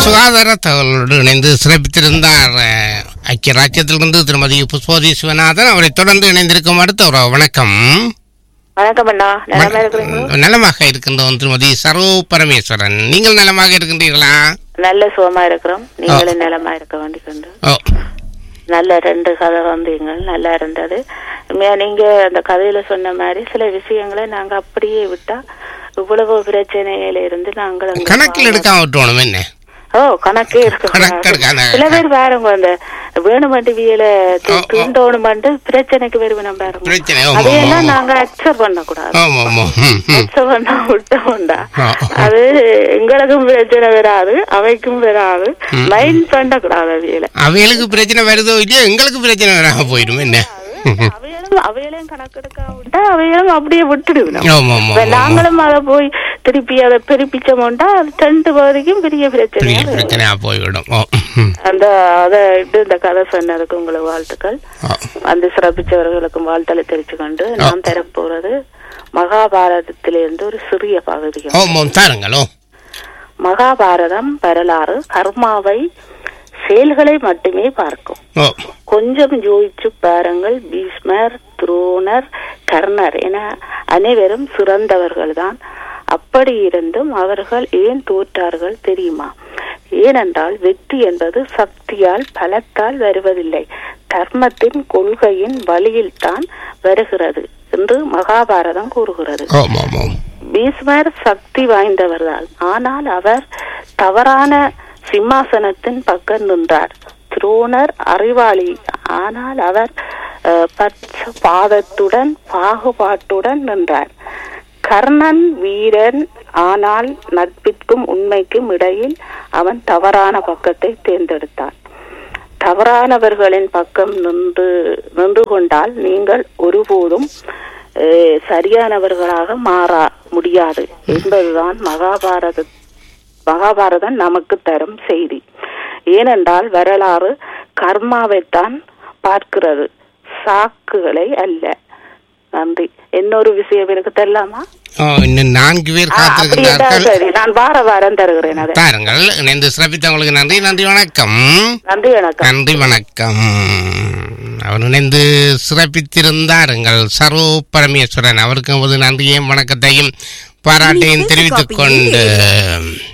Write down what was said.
சுகாதார தகவலோடு இணைந்து சிறப்பித்திருந்தார் ஐக்கிய ராஜ்யத்திலிருந்து திருமதி புஷ்பவதி சிவநாதன். அவரை தொடர்ந்து இணைந்திருக்கும் அடுத்த ஒரு வணக்கம். வணக்கம் அண்ணா, நலமா இருக்கிறீங்களா? நலமாக இருக்கின்றோம் திருமதி சரோ பரமேஸ்வரன். நீங்கள் நலமாக இருக்கின்றீர்களா? நல்ல சுகமா இருக்கிறோம். நீங்களும் நலமா இருக்க வேண்டிக்கொண்டு. நல்ல 2 கதை வந்தீங்க, நல்லா இருந்தது. நீங்க அந்த கதையில சொன்ன மாதிரி சில விஷயங்களை நாங்க அப்படியே விட்டா இவ்வளவு பிரச்சனையில இருந்து நாங்கள் கணக்கில் எடுக்காம விட்டுவோம். என்ன கணக்கே இருக்கு. சில பேர் பாருங்க, அந்த வேணுமண்டிவியல தூண்டோணுமண்டு பிரச்சனைக்கு வருவோம் பாருங்க. அதையெல்லாம் நாங்க அக்செப்ட் பண்ண கூடாது. அக்செப்ட் பண்ண விட்டோம்டா அது எங்களுக்கும் பிரச்சனை வராது, அவைக்கும் வராது. மைண்ட் பண்ண கூடாது. அவைகளுக்கு பிரச்சனை வருதோ இல்லையோ எங்களுக்கு பிரச்சனை வராம போயிடும். என்ன அவையிலையும் கணக்கெடுக்க விட்டா அவையிலும் அப்படியே விட்டுடுவோம். நாங்களும் அதை போய் திருப்பி அதை பிரிப்பிச்சோம்டா அது 2 பகுதிக்கும் பெரிய பிரச்சனையா போய்விடும். அந்த இந்த கதை சொன்னதுக்கு உங்களுக்கு வாழ்த்துக்கள். அந்த சிறப்பிச்சவர்களுக்கும் வாழ்த்தலை தெரிவிச்சு கொண்டு நான் தரப்போறது மகாபாரதத்திலிருந்து ஒரு சிறிய பகுதி. மகாபாரதம் வரலாறு கர்மாவை செயல்களை மட்டுமே பார்க்கும். கொஞ்சம் யோசிச்சு பாருங்கள். பீஷ்மர், துரோணர், கர்ணர் என அனைவரும் சிறந்தவர்கள் தான். அப்படி இருந்தும் அவர்கள் ஏன் தோற்றார்கள் தெரியுமா? ஏனென்றால் வெற்றி என்பது சக்தியால் பலத்தால் வருவதில்லை, தர்மத்தின் கொள்கையின் வழியில் தான் வருகிறது என்று மகாபாரதம் கூறுகிறது. பீஷ்மர் சக்தி வாய்ந்தவர்தான், ஆனால் அவர் தவறான சிம்மாசனத்தின் பக்கம் நின்றார். துரோணர் அறிவாளி, ஆனால் அவர் பாதத்துடன் பாகுபாட்டுடன் நின்றார். கர்ணன் வீரன், ஆனால் நட்பிற்கும் உண்மைக்கும் இடையில் அவன் தவறான பக்கத்தை தேர்ந்தெடுத்தான். தவறானவர்களின் பக்கம் நின்று கொண்டால் நீங்கள் ஒருபோதும் சரியானவர்களாக மாற முடியாது என்பதுதான் மகாபாரதம் நமக்கு தரும் செய்தி. ஏனென்றால் வரலாறு கர்மாவைத்தான் பார்க்கிறது, சாக்குகளை அல்ல. நன்றி. இன்னொரு விஷயம் எனக்கு தெரியலாமா? இன்னும் 4 பேர் காத்திருக்கிறார்கள். நான் வாரம் தருகிறேன். தாருங்கள். இணைந்து சிறப்பித்தவங்களுக்கு நன்றி. நன்றி வணக்கம். நன்றி வணக்கம். நன்றி வணக்கம். அவர் இணைந்து சிறப்பித்திருந்தாருங்கள் சரோ பரமேஸ்வரன். அவருக்கு நன்றியையும் வணக்கத்தையும் பாராட்டையும் தெரிவித்துக் கொண்டு